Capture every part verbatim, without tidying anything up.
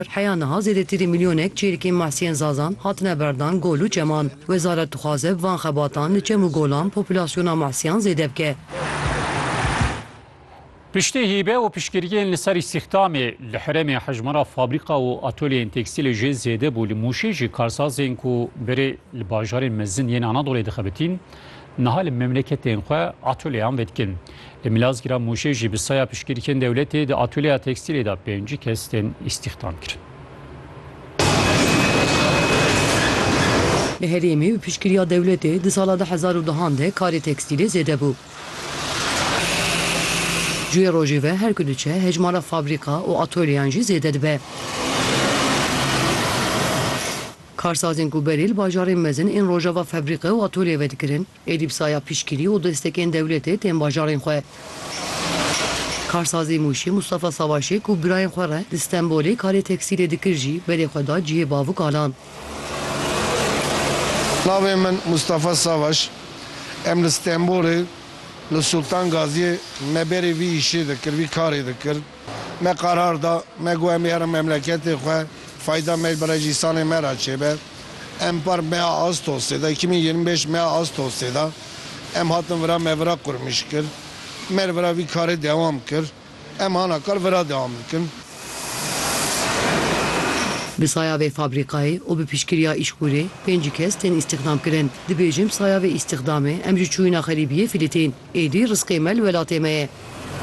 Heyana zêdetîrî milyonek çêrikên Mehsiyên Zazan hatine berdan gol û çeman. Wezaret dixwaze van xebatan li çem û golan popülasyona Mehsiyan zêde bike. Piştî hîbe û piştgiriyên li ser îstîxdamê li herêmê hejmara fabrîka û atölyeyên tekstîlê jê zêde bû li Mûşê jî karsazên ku berê li bajarên mezin yên Anadolê dixebitîn niha li memleketên xwe atölyeyan vedikin. Li Milazgîra Mûşê jî bi saya piştgiriyên dewletê di atölyeya tekstîlê de pêncî kes tên îstîxdam kirin. Li herêmê bi piştgiriya dewletê di sala de hezar û duhan de karê tekstîlê zêde bû. Cuyê rojê ve her ku diçe hejmara fabrîka û atölyeyan jî zêde dibe. Karsazên ku berê li bajarên mezin ên rojava fabrîka û atölye ve dikirin, êdî bi saya piştgirî û destekên dewletê tên bajarên xwe. Karsazê Mûşê Mustafa Savaşê ku birayên xwe re li Stenbolê karê tekstîlê dikir jî berê xwe da cihê bavûk alan. Navê min Mustafa Savaş, em li Stenbolê li Sultan Gaziyê me berê vî îşê dikir, vî karê dikir. Me qarar da me got em ê herin memleketê xwe fayda me birêjî salê me re çêbe. Em par meya Ağustosê da iki bin yirmi beş meya Ağustosê da em hatin vira me vira qurmiş kir. Me vira vî karê dewam kir. Em hana kar vira dewam dikin. Bi saya ve fabrikayê û bi piştgiriya îşkurê pêncî kes tên îstîxdam kirin. Dibêjim saya ve îstîxdamê em ji çûyîna xerîbiyê filîtîn. Êdî rizqê me li welatê me ye.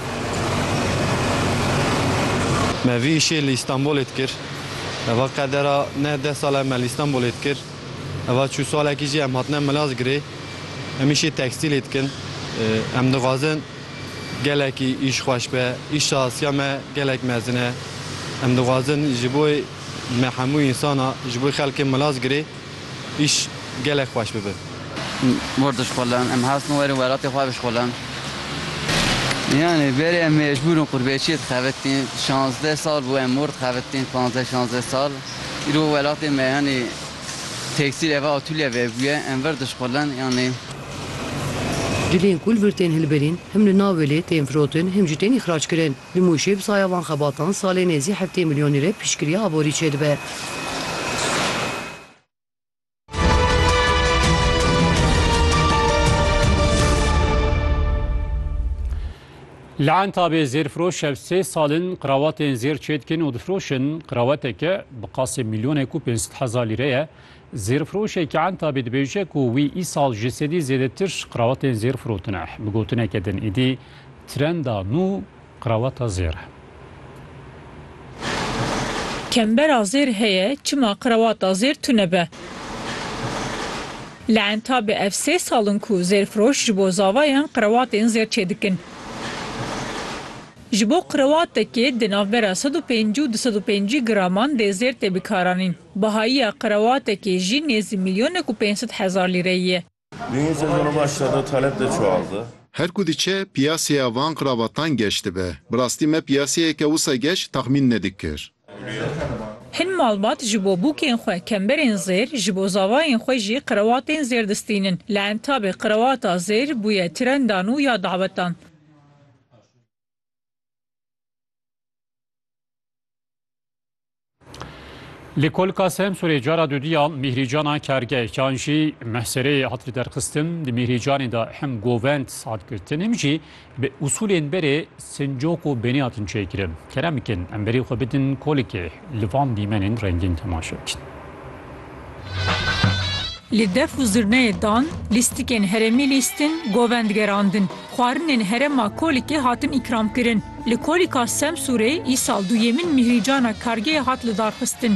Me vî îşê li İstanbolê dikir. Eva qedera ne deh sal em li İstanbolê dikir. Eva çû salekî jî em hatine Milazgirê. Em îşê tekstîlê dikin. Em dixwazin gelekî îş xweş be, îş şahsiya me gelek mezin e. Em dixwazin ji bo me hemû însana ji bo xelkê Milazgirê îş gelek xweş bibe. Mor dişxwelan, em hastin werî welatê xwe bişxwelan. Yani berê em mecbûr in qurbêçiyê dixebitin. şanzdeh sal bû em mor dixebitin, panzdeh şanzdeh sal. Îro welatê me yani tekstîl eva atûlye ve bûye em ver dişxwelan yani. Cilên ku li vir tên hilberîn him li navê tên firotin him jî tên îxrac kirin. Li Mûşê bi saya van xebatan salê nêzî heftê milyon lîre piştgiriya aborî çêdibe. Li Entabê zêrfiroş şev sê salin qirawatên zêr çêdikin û difroşin qirawateke bi qasê milyonek û pênc sed hezar lîre ye. Zêrfiroşekî Entabê dibêje ku wî îsal ji sedî zêdetir qirawatên zêr firotine. Bi gotineke din êdî trenda nû qirawata zêr e. Kembera zêr heye çima qirawata zêr tune be. Li Entabê ev sê salin ku zêrfiroş ji bo zavayan qirawatên zêr çêdikin. Ji bo qirewatekê di navbera sed û pêncî û du sed û pêncî graman dê zêr tê bikaranîn. Bihayiya qirewatekê jî nêzî milyonek û pênc sed hezar lîreyê ye. Düğün sezonu başladı, talep de çoğaldı. Her ku diçe piyasaya van qirabatan geçti be. Birastî me piyasayeke wisa geç taxmîn nedikir. Hin malbat ji bo bûkên xwe kemberên zêr ji bo zavayên xwe jî qirawatên zêr distînin. Li Entabê qirawata zêr bûye trendan û ya dawetan. Li Kolkasê em Sûrê cara dudiyan mihrîcana kergeh yan jî mehsereyê hat derxistin di mihrîcanê de hem govend sadkirtin hem jî bi usulên berê sincok û benî hatin çêkirin. Keremikin em berî xwe bidin Kolikê li van dîmenên rengîn temaşe bikin. Li def û zirneyê dan lîstikên herêmî lîstin govend gerandin. Xwarinên herêma Kolikê hatin îkram kirin. Li Kolîka Semsûrê îsal duyemîn mihrîcana kargehê hat li darxistin.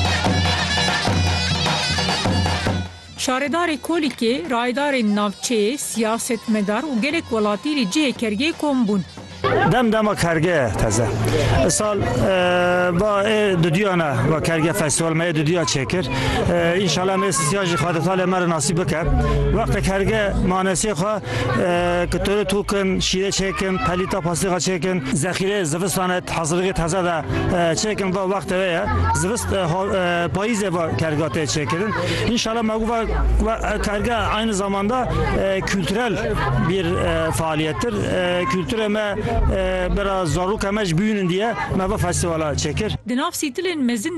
Şaredarê Kolikê, raydarên navçeyê, siyasetmedar û gelek welatî li cihê kergehê kom bûn. Dem dema kerge teze. Sal ba dudiyana ba kerge festival me dudiya çekir. İnşallah me siyasi xadatale mer nasip bike. Vakti kerge manesi xa kuturu tukun şire çekin, palita pasika çekin, zahire zivistanet hazırlığı teze de çekin ba vakti veya zivist payize ba kergate çekirin. İnşallah me kerge aynı zamanda kültürel bir faaliyettir. Kültüreme برا زاروک همش بیونن دیه ما با فستیوالا چکر Di nav sîtilên mezin